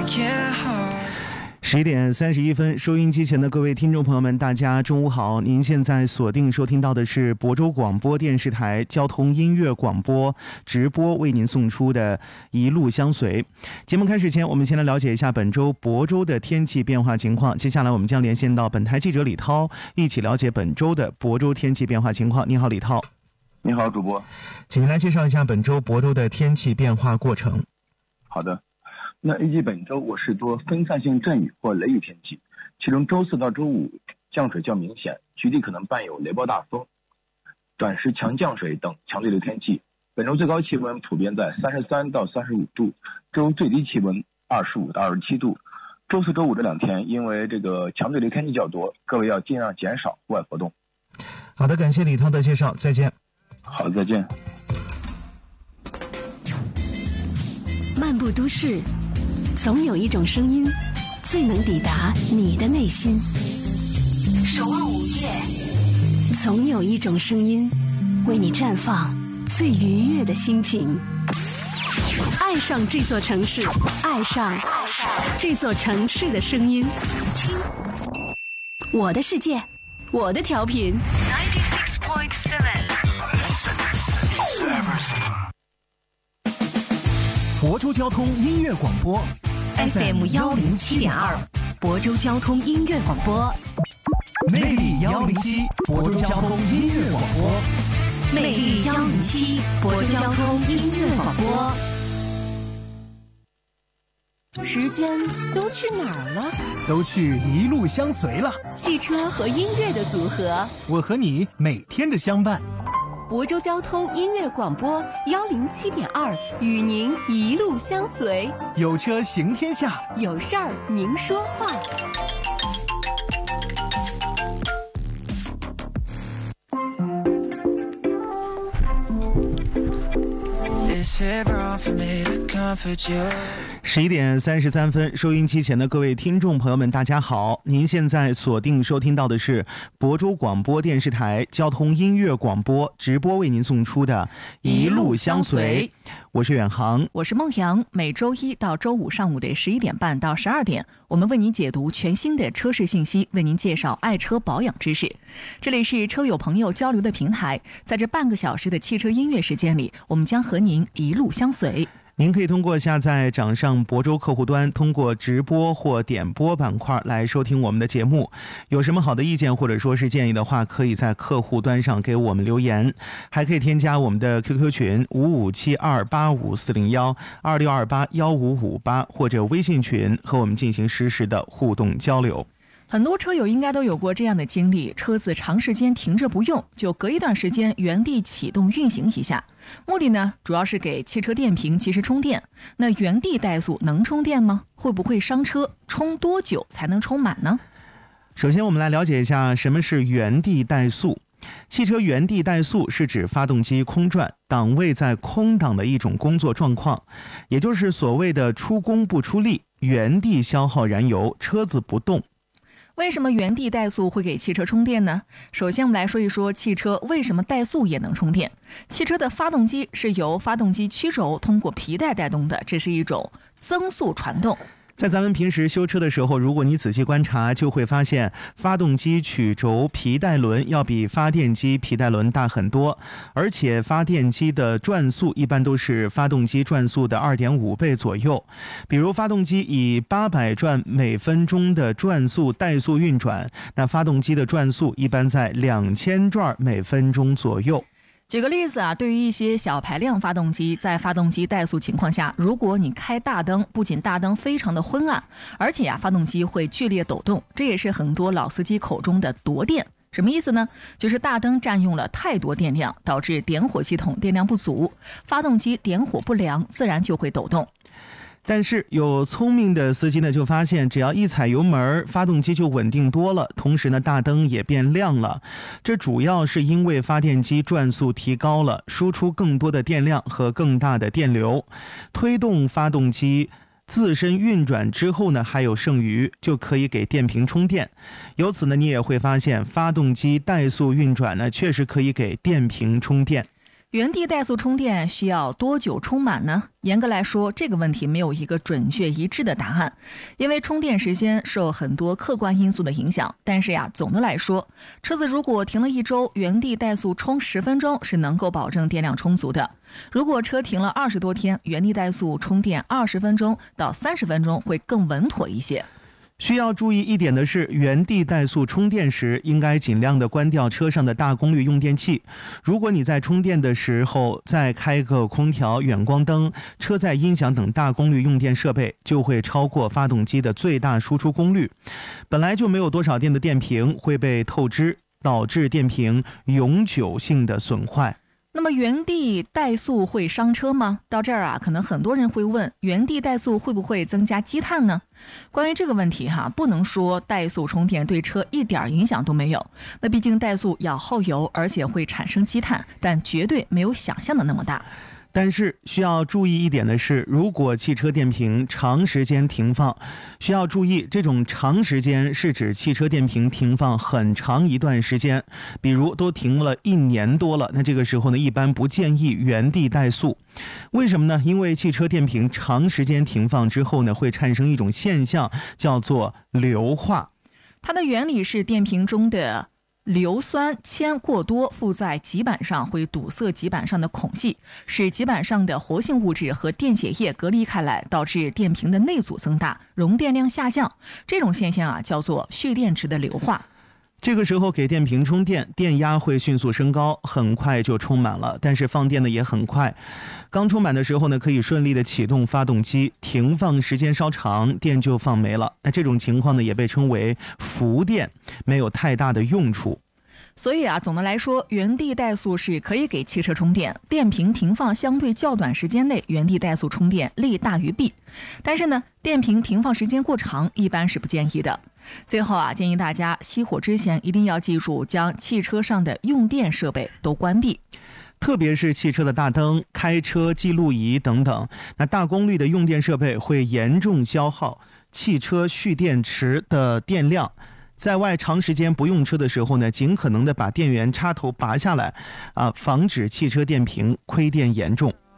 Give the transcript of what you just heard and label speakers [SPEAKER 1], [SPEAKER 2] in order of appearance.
[SPEAKER 1] 11:31，收音机前的各位听众朋友们，大家中午好！您现在锁定收听到的是亳州广播电视台交通音乐广播直播为您送出的《一路相随》。节目开始前，我们先来了解一下本周亳州的天气变化情况。接下来，我们将连线到本台记者李涛，一起了解本周的亳州天气变化情况。你好，李涛。
[SPEAKER 2] 你好，主播，
[SPEAKER 1] 请您来介绍一下本周亳州的天气变化过程。
[SPEAKER 2] 好的。那预计本周我市多分散性阵雨或雷雨天气，其中周四到周五降水较明显，局地可能伴有雷暴大风，短时强降水等强对流天气。本周最高气温普遍在33到35度，周最低气温25到27度。周四周五这两天因为这个强对流天气较多，各位要尽量减少户外活动。
[SPEAKER 1] 好的，感谢李涛的介绍，再见。
[SPEAKER 2] 好，再见。
[SPEAKER 3] 漫步都市，总有一种声音最能抵达你的内心。守望午夜，总有一种声音为你绽放最愉悦的心情。爱上这座城市，爱上这座城市的声音。听我的世界，我的调频 96.7。
[SPEAKER 4] 亳州交通音乐广播
[SPEAKER 3] FM 107.2，亳州交通音乐广播，
[SPEAKER 4] 魅力107，亳州交通音乐广播，
[SPEAKER 3] 魅力107，亳州交通音乐广播。
[SPEAKER 5] 时间都去哪儿了？
[SPEAKER 4] 都去一路相随了。
[SPEAKER 5] 汽车和音乐的组合，
[SPEAKER 4] 我和你每天的相伴。
[SPEAKER 5] 亳州交通音乐广播107.2，与您一路相随。
[SPEAKER 4] 有车行天下，
[SPEAKER 5] 有事儿您说话。
[SPEAKER 1] 11:33，收音机前的各位听众朋友们，大家好！您现在锁定收听到的是亳州广播电视台交通音乐广播直播为您送出的《一路相随》，我是远航，
[SPEAKER 6] 我是孟阳。每周一到周五上午的11点半到12点，我们为您解读全新的车市信息，为您介绍爱车保养知识。这里是车友朋友交流的平台，在这半个小时的汽车音乐时间里，我们将和您一路相随。
[SPEAKER 1] 您可以通过下载掌上亳州客户端，通过直播或点播板块来收听我们的节目。有什么好的意见或者说是建议的话，可以在客户端上给我们留言，还可以添加我们的 QQ 群557285401262281558，或者微信群和我们进行实时的互动交流。
[SPEAKER 6] 很多车友应该都有过这样的经历，车子长时间停着不用，就隔一段时间原地启动运行一下，目的呢主要是给汽车电瓶及时充电。那原地怠速能充电吗？会不会伤车？充多久才能充满呢？
[SPEAKER 1] 首先我们来了解一下什么是原地怠速。汽车原地怠速是指发动机空转，档位在空档的一种工作状况，也就是所谓的出功不出力，原地消耗燃油，车子不动。
[SPEAKER 6] 为什么原地怠速会给汽车充电呢？首先我们来说一说汽车为什么怠速也能充电。汽车的发动机是由发动机曲轴通过皮带带动的，这是一种增速传动。
[SPEAKER 1] 在咱们平时修车的时候，如果你仔细观察，就会发现发动机曲轴皮带轮要比发电机皮带轮大很多，而且发电机的转速一般都是发动机转速的 2.5 倍左右。比如发动机以800转每分钟的转速怠速运转，那发动机的转速一般在2000转每分钟左右。
[SPEAKER 6] 举个例子啊，对于一些小排量发动机，在发动机怠速情况下，如果你开大灯，不仅大灯非常的昏暗，而且发动机会剧烈抖动，这也是很多老司机口中的夺电。什么意思呢？就是大灯占用了太多电量，导致点火系统电量不足，发动机点火不良，自然就会抖动。
[SPEAKER 1] 但是有聪明的司机呢，就发现只要一踩油门，发动机就稳定多了，同时呢，大灯也变亮了。这主要是因为发电机转速提高了，输出更多的电量和更大的电流，推动发动机自身运转之后呢，还有剩余，就可以给电瓶充电。由此呢，你也会发现发动机怠速运转呢，确实可以给电瓶充电。
[SPEAKER 6] 原地怠速充电需要多久充满呢？严格来说，这个问题没有一个准确一致的答案，因为充电时间受很多客观因素的影响。但是呀，总的来说，车子如果停了1周，原地怠速充10分钟是能够保证电量充足的。如果车停了20多天，原地怠速充电20分钟到30分钟会更稳妥一些。
[SPEAKER 1] 需要注意一点的是，原地怠速充电时应该尽量的关掉车上的大功率用电器。如果你在充电的时候再开个空调、远光灯、车载音响等大功率用电设备，就会超过发动机的最大输出功率。本来就没有多少电的电瓶会被透支，导致电瓶永久性的损坏。
[SPEAKER 6] 那么原地怠速会伤车吗？到这儿啊，可能很多人会问，原地怠速会不会增加积碳呢？关于这个问题不能说怠速充电对车一点影响都没有。那毕竟怠速要耗油，而且会产生积碳，但绝对没有想象的那么大。
[SPEAKER 1] 但是需要注意一点的是，如果汽车电瓶长时间停放，需要注意，这种长时间是指汽车电瓶停放很长一段时间，比如都停了1年多了，那这个时候呢，一般不建议原地怠速。为什么呢？因为汽车电瓶长时间停放之后呢，会产生一种现象，叫做硫化。
[SPEAKER 6] 它的原理是电瓶中的硫酸铅过多附在极板上，会堵塞极板上的孔隙，使极板上的活性物质和电解液隔离开来，导致电瓶的内阻增大，容电量下降。这种现象叫做蓄电池的硫化。
[SPEAKER 1] 这个时候给电瓶充电，电压会迅速升高，很快就充满了，但是放电呢也很快。刚充满的时候呢，可以顺利的启动发动机，停放时间稍长，电就放没了。那这种情况呢，也被称为浮电，没有太大的用处。
[SPEAKER 6] 所以总的来说，原地怠速是可以给汽车充电，电瓶停放相对较短时间内，原地怠速充电利大于弊。但是呢，电瓶停放时间过长，一般是不建议的。最后建议大家熄火之前一定要记住，将汽车上的用电设备都关闭。
[SPEAKER 1] 特别是汽车的大灯、开车记录仪等等，那大功率的用电设备会严重消耗汽车蓄电池的电量。在外长时间不用车的时候呢，尽可能的把电源插头拔下来，防止汽车电瓶亏电严重。